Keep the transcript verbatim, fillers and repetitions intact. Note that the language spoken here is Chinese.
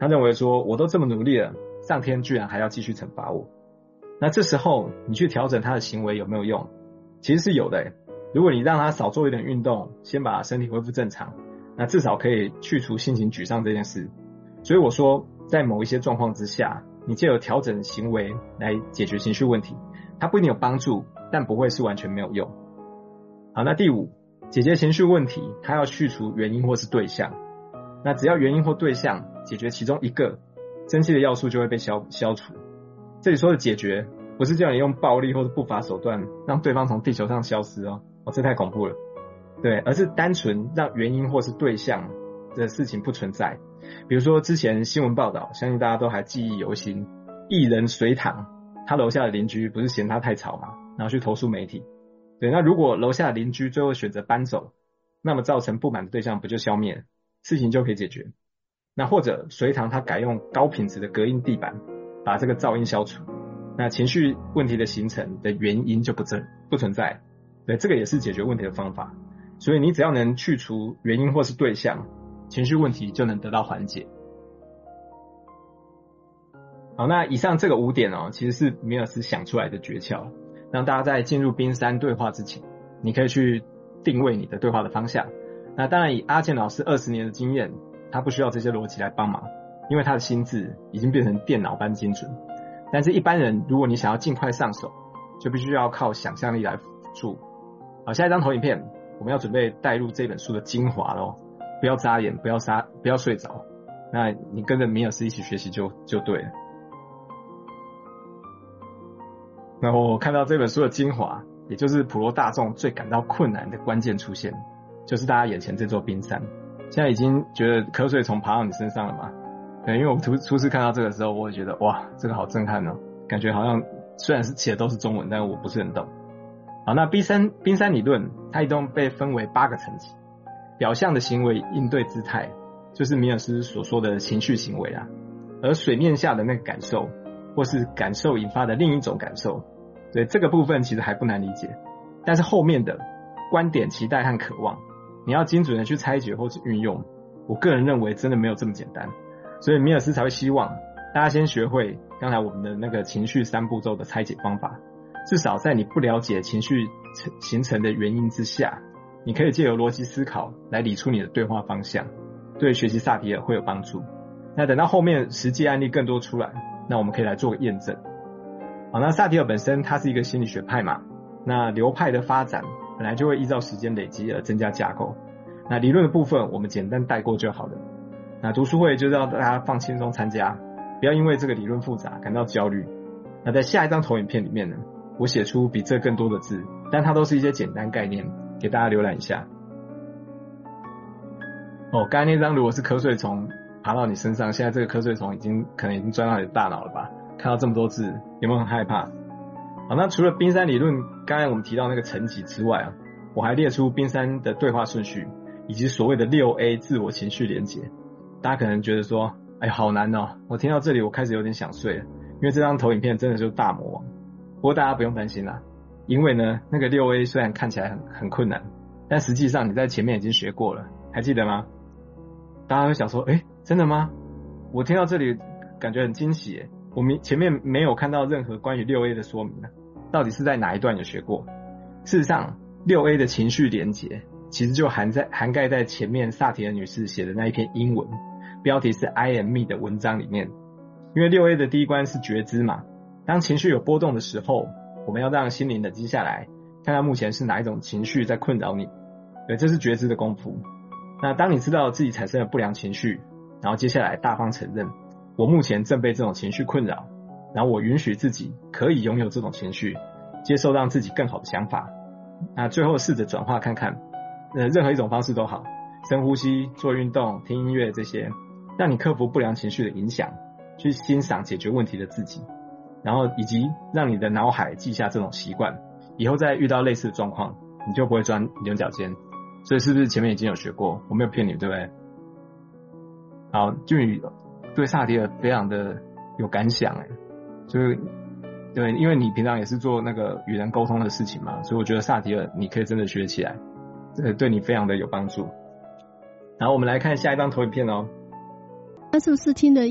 他认为说我都这么努力了，上天居然还要继续惩罚我。那这时候你去调整他的行为有没有用？其实是有的欸。如果你让他少做一点运动，先把身体恢复正常，那至少可以去除心情沮丧这件事。所以我说在某一些状况之下，你藉由调整行为来解决情绪问题，它不一定有帮助，但不会是完全没有用。好，那第五，解决情绪问题，它要去除原因或是对象。那只要原因或对象解决其中一个，生气的要素就会被消消除。这里说的解决，不是叫你用暴力或是不法手段让对方从地球上消失哦，哦，这太恐怖了。对，而是单纯让原因或是对象的事情不存在。比如说之前新闻报道，相信大家都还记忆犹新，艺人隋棠，他楼下的邻居不是嫌他太吵嘛，然后去投诉媒体。对，那如果楼下的邻居最后选择搬走，那么造成不满的对象不就消灭了，事情就可以解决。那或者隋棠他改用高品质的隔音地板，把这个噪音消除，那情绪问题的形成的原因就不存不存在。对，这个也是解决问题的方法。所以你只要能去除原因或是对象，情绪问题就能得到缓解。好，那以上这个五点哦，其实是米尔斯想出来的诀窍，让大家在进入冰山对话之前，你可以去定位你的对话的方向。那当然以阿健老师二十年的经验，他不需要这些逻辑来帮忙，因为他的心智已经变成电脑般精准。但是一般人，如果你想要尽快上手，就必须要靠想象力来辅助。好，下一张投影片我们要准备带入这本书的精华咯，不要眨眼，不要杀，不要睡着。那你跟着米尔斯一起学习就就对了。那我看到这本书的精华，也就是普罗大众最感到困难的关键出现，就是大家眼前这座冰山。现在已经觉得瞌睡虫爬到你身上了嘛？对，因为我初初次看到这个时候，我也觉得哇，这个好震撼哦，感觉好像虽然是写的都是中文，但我不是很懂。好，那冰山冰山理论，它一共被分为八个层级。表象的行为应对姿态，就是米尔斯所说的情绪行为啊。而水面下的那个感受，或是感受引发的另一种感受，对，这个部分其实还不难理解。但是后面的观点、期待和渴望，你要精准的去拆解或是运用，我个人认为真的没有这么简单。所以米尔斯才会希望大家先学会刚才我们的那个情绪三步骤的拆解方法，至少在你不了解情绪形成的原因之下，你可以借由逻辑思考来理出你的对话方向，对学习萨提尔会有帮助。那等到后面实际案例更多出来，那我们可以来做个验证。好，那萨提尔本身它是一个心理学派嘛，那流派的发展本来就会依照时间累积而增加架构，那理论的部分我们简单带过就好了。那读书会就是要大家放轻松参加，不要因为这个理论复杂感到焦虑。那在下一张投影片里面呢，我写出比这更多的字，但它都是一些简单概念，给大家浏览一下。哦，刚才那张如果是瞌睡虫爬到你身上，现在这个瞌睡虫已经可能已经钻到你的大脑了吧？看到这么多字，有没有很害怕？好，那除了冰山理论刚才我们提到那个层级之外啊，我还列出冰山的对话顺序，以及所谓的六 A 自我情绪连结。大家可能觉得说，哎，好难哦，我听到这里我开始有点想睡了，因为这张投影片真的就是大魔王。不过大家不用担心啦，因为呢那个六 A 虽然看起来很很困难，但实际上你在前面已经学过了，还记得吗？大家会想说，诶，真的吗？我听到这里感觉很惊喜耶，我们前面没有看到任何关于六 A 的说明呢，到底是在哪一段有学过？事实上 六 A 的情绪连结其实就含在涵盖在前面萨提尔女士写的那一篇英文，标题是 I am me 的文章里面。因为 六 A 的第一关是觉知嘛，当情绪有波动的时候，我们要让心灵冷静下来，看看目前是哪一种情绪在困扰你。对，这是觉知的功夫。那当你知道自己产生了不良情绪，然后接下来大方承认，我目前正被这种情绪困扰，然后我允许自己可以拥有这种情绪，接受让自己更好的想法。那最后试着转化看看，呃，任何一种方式都好，深呼吸、做运动、听音乐这些，让你克服不良情绪的影响，去欣赏解决问题的自己，然后以及让你的脑海记下这种习惯，以后再遇到类似的状况，你就不会钻牛角尖。所以是不是前面已经有学过？我没有骗你，对不对？好，俊宇对萨提尔非常的有感想诶，就是对，因为你平常也是做那个与人沟通的事情嘛，所以我觉得萨提尔你可以真的学起来，这个对你非常的有帮助。然后我们来看下一张投影片哦。 他是不是听的